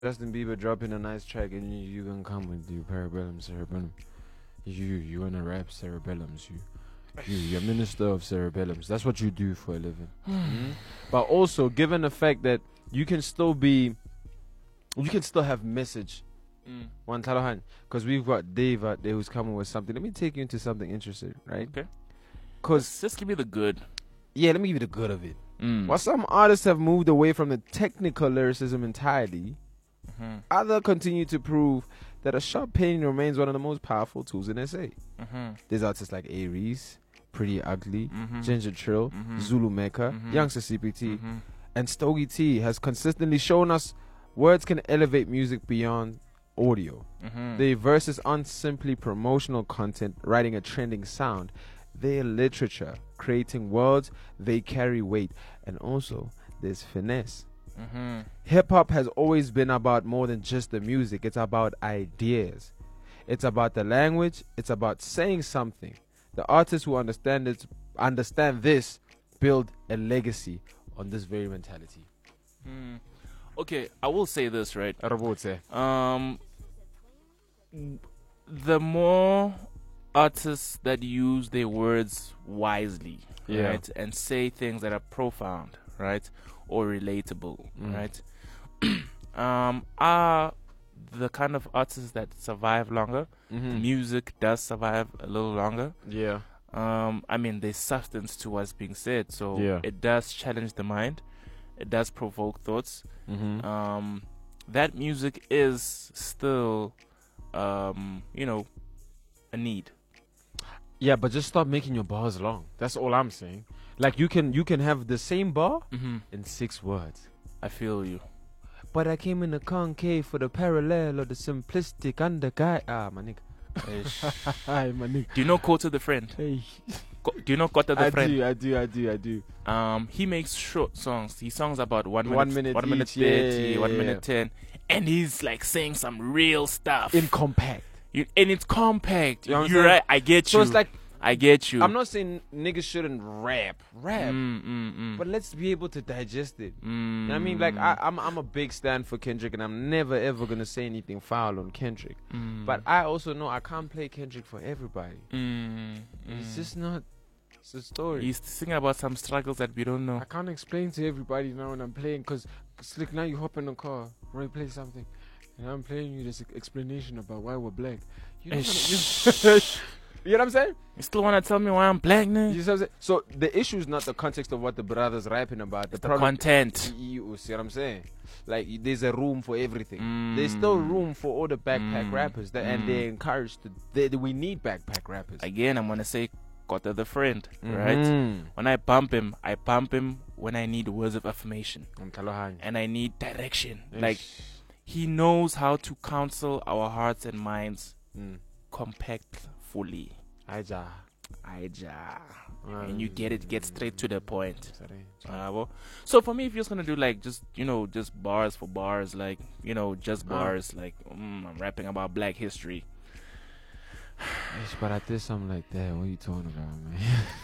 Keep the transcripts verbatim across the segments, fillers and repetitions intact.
Justin Bieber dropping a nice track and you you gonna come with your Parabellum Cerebellum. You you wanna rap cerebellums. You you you're minister of cerebellums. That's what you do for a living. Mhm. But also, given the fact that you can still be, you can still have message. Mm. One Talahan, because we've got Dave out there who's coming with something. Let me take you into something interesting, right? Okay. Because Just, just give me the good. yeah, let me give you the good of it. Mm. While some artists have moved away from the technical lyricism entirely, Mm-hmm. others continue to prove that a sharp pen remains one of the most powerful tools in S A. Mm-hmm. There's artists like Aries, Pretty Ugly, Mm-hmm. Ginger Trill, Mhm. Zulu Mecca, Mhm. Youngster C P T, Mm-hmm. and Stogie T has consistently shown us words can elevate music beyond audio. Mm-hmm. The verses aren't simply promotional content, writing a trending sound. They're literature, creating worlds, they carry weight, and also there's finesse. Mm-hmm. Hip hop has always been about more than just the music, it's about ideas. It's about the language, it's about saying something. The artists who understand it, understand this build a legacy on this very mentality. Mm. Okay, I will say this, right? Arabotse. Um, the more artists that use their words wisely, Yeah. right, and say things that are profound, right, or relatable, Mm. right, um, are the kind of artists that survive longer. Mhm. Music does survive a little longer. Yeah. Um, I mean, there's substance to what's being said, so Yeah. it does challenge the mind. It does provoke thoughts. Mm-hmm. Um, that music is still, um, you know, a need. Yeah, but just stop making your bars long. That's all I'm saying. Like you can you can have the same bar Mm-hmm. in six words. I feel you. But I came in the concave for the parallel or the simplistic underguy. Ah, my nigga. Hi, my nigga. Do you know Kota the Friend? Hey. Ko- Do you know Kota the I Friend? do, I do, I do, I do. Um, he makes short songs. He songs about one minute, One minute one minute each, yeah, thirty, yeah, one yeah. minute ten, and he's like saying some real stuff. In compact. You, and it's compact. You know what I'm You're saying? right. I get So you. it's like, I get you. I'm not saying niggas shouldn't rap. Rap. Mm, mm, mm. But let's be able to digest it. Mm. You know what I mean? Like, I, I'm, I'm a big stand for Kendrick, and I'm never, ever going to say anything foul on Kendrick. Mm. But I also know I can't play Kendrick for everybody. Mm, It's mm. just not. It's a story. He's singing about some struggles that we don't know. I can't explain to everybody now when I'm playing, because Slick, now you hop in the car, when you play something, and I'm playing you this explanation about why we're black. You know, Eh, what, you, you know what I'm saying? You still want to tell me why I'm black, You man? see what I'm saying? So the issue is not the context of what the brothers rapping about. The, It's the problem- content. You, you see what I'm saying? Like y- there's a room for everything. Mm. There's still room for all the backpack Mm. rappers, that, and Mm. they're encouraged to. They, they- we need backpack rappers. Again, I'm gonna say Kota the Friend, right? Mhm. When I bump him, I bump him when I need words of affirmation I'm Talohanya. and I need direction. Ish. Like he knows how to counsel our hearts and minds Mm. compactfully. Aija. Aija. Mm. And you get it, get straight to the point. Sorry. Uh, well, so for me, if you're just gonna do like just you know just bars for bars, like you know just Huh? bars, like mm, I'm rapping about Black history. Ish, but I did something like that. What are you talking about, man?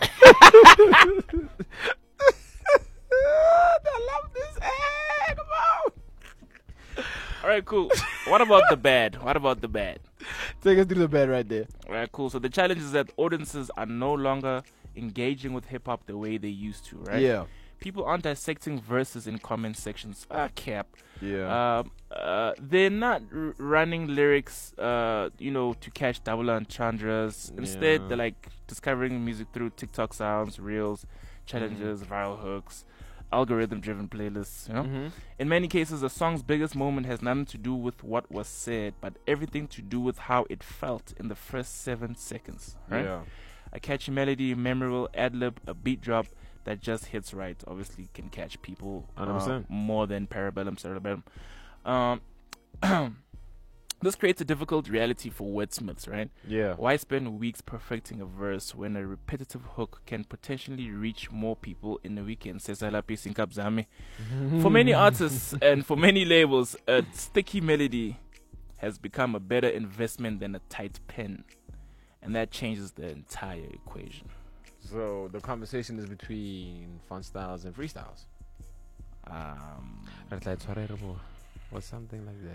I love this egg, come All right, cool. What about the bad? What about the bad? Take us through the bed right there. All right, cool. So the challenge is that audiences are no longer engaging with hip hop the way they used to, right? Yeah. People aren't dissecting verses in comment sections. Ah, cap. Yeah. Um, uh, they're not r- running lyrics, uh, you know, to catch double entendres. Instead, Yeah. they're like discovering music through TikTok sounds, reels, challenges, viral hooks, algorithm-driven playlists. You know, Mhm. in many cases, a song's biggest moment has nothing to do with what was said, but everything to do with how it felt in the first seven seconds. Right? Yeah. A catchy melody, memorable ad-lib, a beat drop that just hits right. Obviously, can catch people one hundred uh, percent. more than Parabellum, Cerebellum. Um, this creates a difficult reality for wordsmiths, right? Yeah. Why spend weeks perfecting a verse when a repetitive hook can potentially reach more people in a weekend? Says Alapi Sinkabzame. For many artists and for many labels, a sticky melody has become a better investment than a tight pen. And that changes the entire equation. So the conversation is between fun styles and freestyles. Um, Re tla e tshwarere bo. or something like that.